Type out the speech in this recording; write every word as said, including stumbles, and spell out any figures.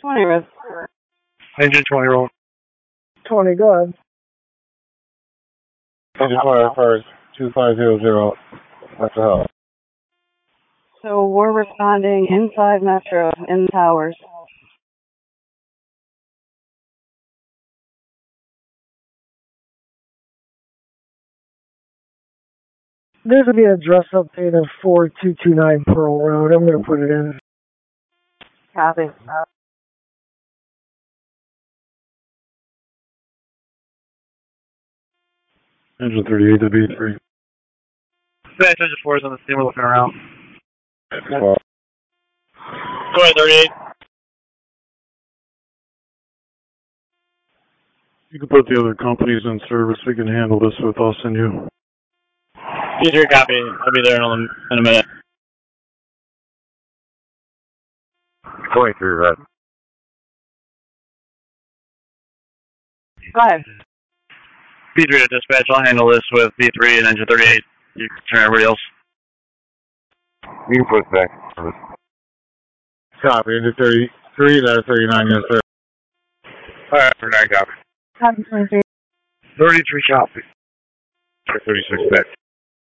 twenty, Red. Engine twenty, roll. twenty, go ahead. Engine twenty, first, two five zero zero. That's the hell. So we're responding inside Metro, in towers. There's going to be an address update of four two two nine Pearl Road. I'm going to put it in. Copy. Engine thirty-eight to B three. Dispatch, engine four is on the scene. We're looking around. Well, Go ahead, thirty-eight. you can put the other companies in service. We can handle this with us and you. B three, copy. I'll be there in a, in a minute. twenty-three, red. Five. B three to dispatch. I'll handle this with B three and engine thirty-eight. You can turn everybody else. You can put back in service. Copy, engine thirty-three, that's thirty-nine, yes, sir. Alright, thirty-nine, copy. Copy, twenty-three. thirty-three, copy. thirty-six, back.